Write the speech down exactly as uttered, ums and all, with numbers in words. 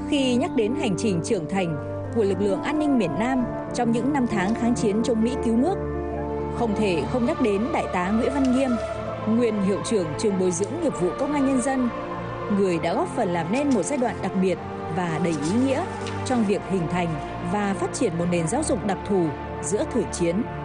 Khi nhắc đến hành trình trưởng thành của lực lượng an ninh miền Nam trong những năm tháng kháng chiến chống Mỹ cứu nước, không thể không nhắc đến Đại tá Nguyễn Văn Nghiêm, nguyên hiệu trưởng trường bồi dưỡng nghiệp vụ Công an Nhân dân, người đã góp phần làm nên một giai đoạn đặc biệt và đầy ý nghĩa trong việc hình thành và phát triển một nền giáo dục đặc thù giữa thời chiến.